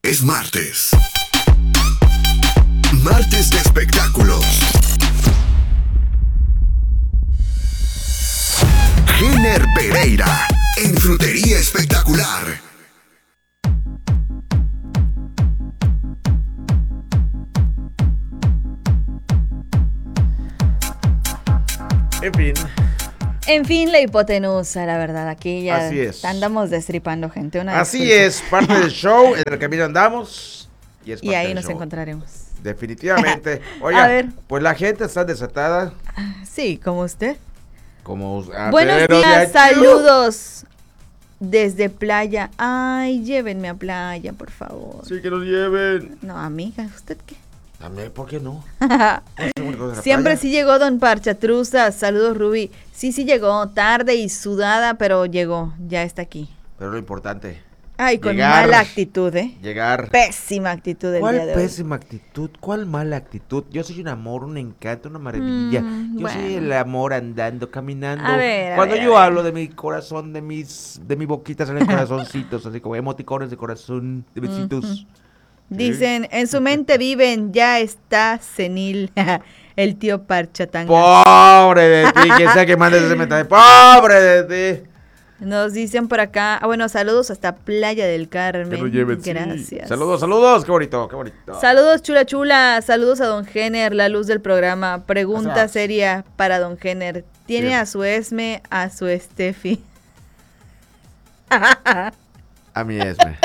Es martes. Martes de espectáculos. Jenner Pereira en Frutería Espectacular. En fin, la hipotenusa, la verdad, aquí ya Así es. andamos destripando gente. Así es, parte del show, en el camino andamos. Y ahí nos encontraremos. Definitivamente. Oiga, A ver. pues la gente está desatada. Sí, como usted. Como Buenos días, saludos desde playa. Ay, llévenme a playa, por favor. Sí, que nos lleven. No, amiga, ¿usted qué? También, ¿por qué no? Siempre sí llegó don Parchatruza. Saludos, Ruby. Sí llegó, tarde y sudada, pero llegó, ya está aquí. Pero lo importante. Ay, con llegar, mala actitud, ¿eh? Llegar. Pésima actitud del día de hoy. ¿Cuál pésima actitud? ¿Cuál mala actitud? Yo soy un amor, un encanto, una maravilla. Yo soy el amor andando, caminando. Cuando yo hablo de mi corazón, de mi boquita salen corazoncitos, así como emoticones de corazón, de besitos. Dicen, en su mente viven, ya está senil. El tío Parchatanga. Pobre de ti, quien sea que mande ese mensaje. Pobre de ti. Nos dicen por acá, bueno, saludos hasta Playa del Carmen. Que lo lleven, gracias. Sí. Saludos, qué bonito, qué bonito. Saludos, chula, saludos a don Jenner, la luz del programa. Pregunta Atrás. seria para don Jenner. ¿Tiene Sí. a su Esme, a su Steffi? A mí Esme.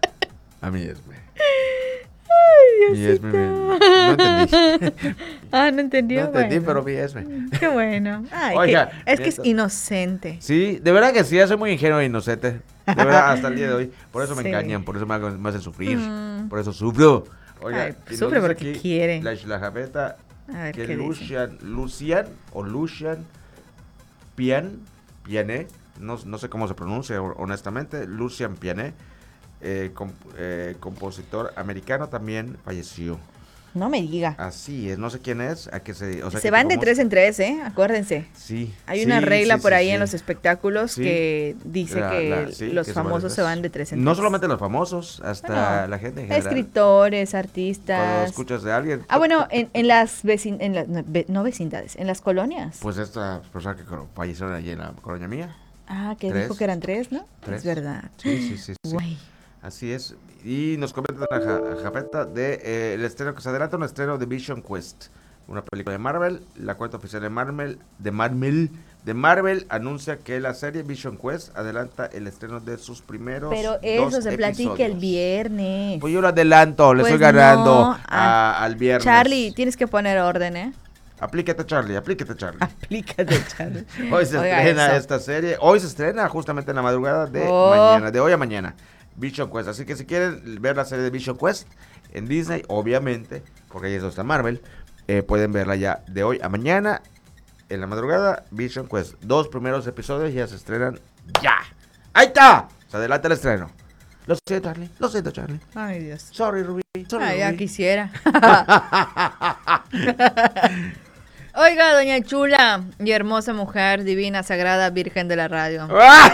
Ay, Mi Esme, Diosito. no entendí. No entendió. No entendí, Bueno. pero mi Esme. Qué bueno. Ay, Oiga, es que es mientras- inocente. Sí, de verdad que sí, yo soy muy ingenuo e inocente. De verdad, hasta el día de hoy. Por eso me Sí. engañan, por eso me hacen sufrir. Por eso sufro. Oiga, Ay, y nos sufre dice porque aquí quiere. La Javeta, A ver, que ¿qué dice? Lucian Piané, no sé cómo se pronuncia honestamente, Lucian Piané, compositor americano, también falleció. No me diga. Así es, no sé quién es, a qué o sea, Se qué van de tipo 3 en 3, ¿eh? Acuérdense. Sí. Hay sí, una regla sí, por sí, ahí sí. en los espectáculos Sí. que dice que Sí, los que famosos se van de 3 en 3. No solamente los famosos, hasta Bueno, la gente en general. escritores, Cuando artistas. escuchas de alguien. Bueno, en las no vecindades, en las colonias. Pues esta persona que falleció allí en la colonia mía. Que 3. dijo que eran 3, ¿no? 3. Es verdad. Sí. Güey. Así es. Y nos comenta la Japeta de el estreno que se adelanta, un estreno de Vision Quest, una película de Marvel. La cuenta oficial de Marvel anuncia que la serie Vision Quest adelanta el estreno de sus primeros Pero eso 2 se platica el episodios. viernes. Pues yo lo adelanto, le Pues estoy ganando no, al viernes. Charlie, tienes que poner orden, ¿eh? Aplícate, Charlie. Aplícate, Charlie. Hoy se Oiga, estrena eso. esta serie. Hoy se estrena justamente en la madrugada de mañana, de hoy a mañana. Vision Quest. Así que si quieren ver la serie de Vision Quest en Disney, obviamente, porque ahí es donde está Marvel, pueden verla ya de hoy a mañana en la madrugada. Vision Quest. 2 primeros episodios ya se estrenan ya. ¡Ahí está! Se adelanta el estreno. Lo siento, Charlie. Ay, Dios. Sorry, Ruby. Ay, ya quisiera. Oiga, doña chula y hermosa mujer, divina, sagrada, virgen de la radio.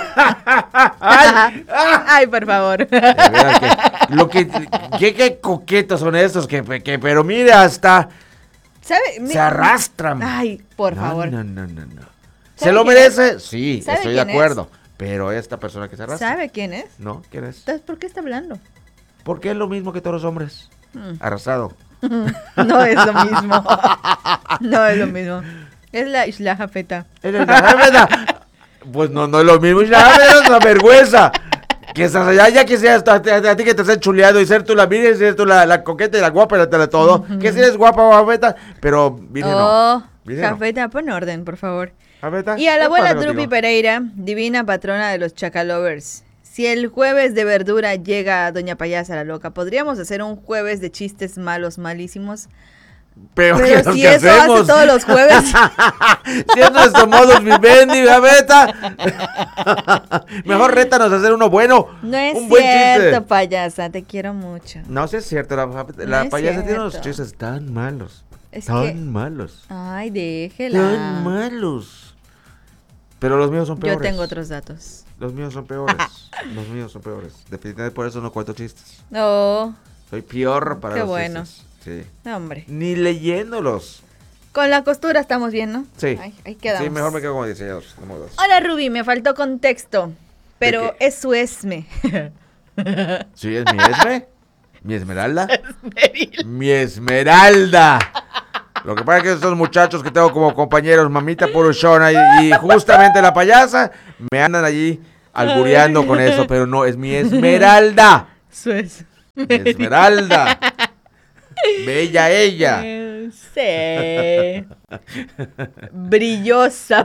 Ay, por favor. De veras qué coquetos son estos, pero mira, hasta ¿Sabe? se arrastran. Ay, por favor. No. ¿Se ¿Sabe lo quién merece? Sí, ¿Sabe estoy de quién es? acuerdo. Pero esta persona que se arrastra. ¿Sabe quién es? No, ¿quién es? Entonces, ¿por qué está hablando? Porque es lo mismo que todos los hombres. Arrastrado. No es lo mismo. No es lo mismo. Es la Isla Jafeta. Pues no es lo mismo. Es una vergüenza. Que estás allá, ya quisieras a ti que te estés chuleando y ser tú la virgen, ser tú la coqueta y la guapa y la todo. Que si eres guapa o Jafeta, pero virgen no. Virgen no. Jafeta, pon orden, por favor. Jafeta, Y a la ¿qué abuela pasa Drupi contigo? Pereira, divina patrona de los chacalovers. Si el jueves de verdura llega Doña Payasa la loca, ¿podríamos hacer un jueves de chistes malos, malísimos? Pero Pero ¿qué es lo si que eso hacemos? hace todos los jueves. Si es nuestro modus vivendi, Jafeta. Mejor rétanos a hacer uno bueno. No es un buen cierto, chiste. Payasa, te quiero mucho. No, sí es cierto, la No es payasa tiene unos cierto. chistes tan malos. Es tan que- malos. Ay, déjela. Tan malos. Pero los míos son Yo peores. tengo otros datos. Los míos son peores. Los míos son peores. Definitivamente por eso no cuento chistes. No. Soy peor para Qué los bueno. chistes. Sí. No, hombre. Ni leyéndolos. Con la costura estamos bien, ¿no? Sí. Ahí quedamos. Sí, mejor me quedo como diseñador. de modas. Hola, Ruby, me faltó contexto. Pero qué? es su esme. Sí, es mi esme. Mi esmeralda. Mi esmeralda. Lo que pasa es que estos muchachos que tengo como compañeros, Mamita Purushona y justamente la payasa, me andan allí albureando con eso, pero no, es mi esmeralda. Su esme. Mi esmeralda. Bella ella. Sí. Brillosa.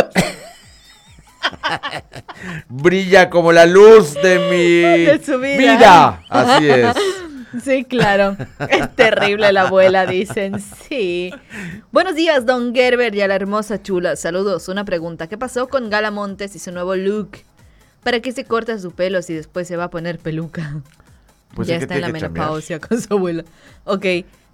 Brilla como la luz de mi De su vida. Así es. Sí, claro. Es terrible la abuela, dicen. Sí. Buenos días, don Gerber y a la hermosa chula. Saludos. Una pregunta. ¿Qué pasó con Gala Montes y su nuevo look? ¿Para qué se corta su pelo si después se va a poner peluca? Pues ya es que está en la tiene que menopausia con su abuela. Ok.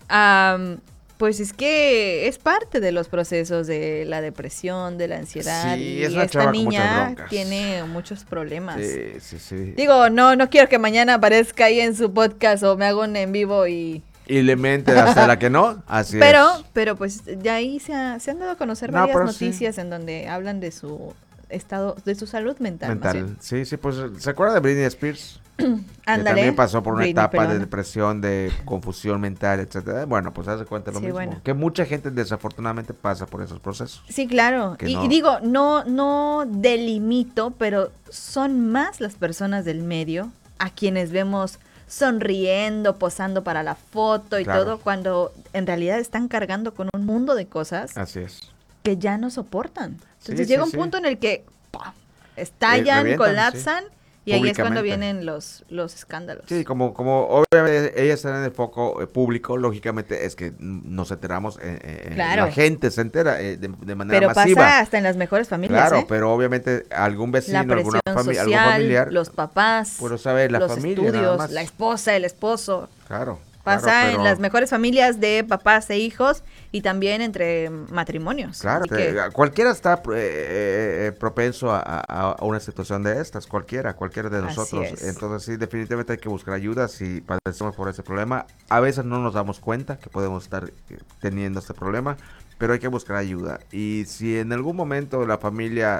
Pues es que es parte de los procesos de la depresión, de la ansiedad. Sí, y es una esta chava con muchas niña broncas. tiene muchos problemas. Sí. Digo, no quiero que mañana aparezca ahí en su podcast o me haga un en vivo y... Y le mente hasta la que no, así Pero es. pues ya ahí se han dado a conocer No, varias pero sí. noticias en donde hablan de su estado, de su salud mental. más bien. Sí, pues, ¿se acuerda de Britney Spears? Que Ándale. también pasó por una Britney etapa de pelona. depresión, de confusión mental, etcétera. Bueno, pues hace cuenta lo Sí, mismo. bueno. Que mucha gente desafortunadamente pasa por esos procesos. Sí, claro. Que Y no. digo, no delimito, pero son más las personas del medio a quienes vemos sonriendo, posando para la foto y Claro. todo, cuando en realidad están cargando con un mundo de cosas Así es. que ya no soportan. Entonces Sí, llega sí, un sí. punto en el que ¡pam! Estallan, revientan, colapsan y ahí es cuando Públicamente. vienen los escándalos. Sí, como obviamente ella está en el foco público, lógicamente es que nos enteramos, Claro. la gente se entera de manera Pero masiva. pasa hasta en las mejores familias, Claro, ¿eh? pero obviamente algún La vecino, presión algún social, familiar, los papás, pues lo sabe la los familia nada estudios, más. la esposa, el esposo. Claro. Pasa claro, en pero- las mejores familias de papás e hijos y también entre matrimonios. Claro, Así que, cualquiera está propenso a una situación de estas, cualquiera de Así nosotros. es. Entonces sí, definitivamente hay que buscar ayuda si padecemos por ese problema. A veces no nos damos cuenta que podemos estar teniendo este problema, pero hay que buscar ayuda. Y si en algún momento la familia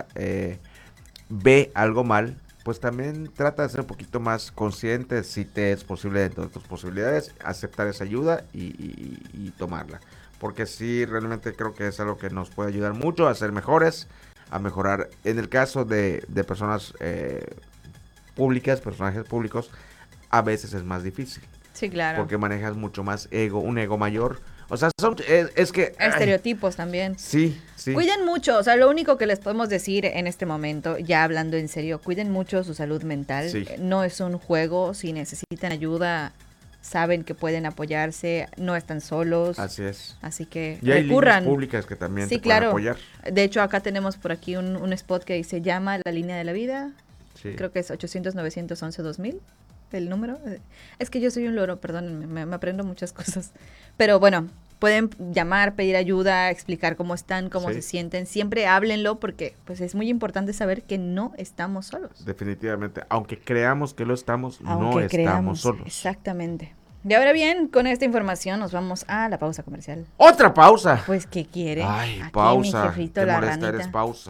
ve algo mal, pues también trata de ser un poquito más consciente, si te es posible dentro de tus posibilidades, aceptar esa ayuda y tomarla. Porque sí, realmente creo que es algo que nos puede ayudar mucho a ser mejores, a mejorar. En el caso de personas públicas, personajes públicos, a veces es más difícil. sí, claro. Porque manejas mucho más ego, un ego mayor. O sea, es que... ay, Estereotipos también. sí. Cuiden mucho, o sea, lo único que les podemos decir en este momento, ya hablando en serio, cuiden mucho su salud mental. Sí. No es un juego, si necesitan ayuda, saben que pueden apoyarse, no están solos. Así es. Así que Y hay recurran. líneas públicas que también Sí, te pueden claro. apoyar. De hecho, acá tenemos por aquí un spot que se llama La Línea de la Vida. Sí. Creo que es 800-911-2000, el número. Es que yo soy un loro, perdónenme, me aprendo muchas cosas. Pero bueno, pueden llamar, pedir ayuda, explicar cómo están, cómo Sí. se sienten. Siempre háblenlo porque pues es muy importante saber que no estamos solos. Definitivamente, aunque creamos que lo estamos, no Aunque estamos creamos. solos. Exactamente. Y ahora bien, con esta información nos vamos a la pausa comercial. ¡Otra pausa! Pues, ¿qué quiere? Ay, Aquí pausa. mi jefito, Qué la molesta ranita. eres, pausa.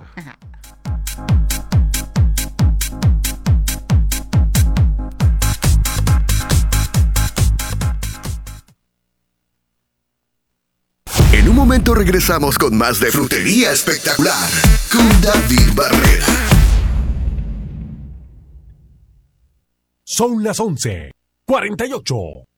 En un momento regresamos con más de Frutería Espectacular con David Barrera. Son las 11:48.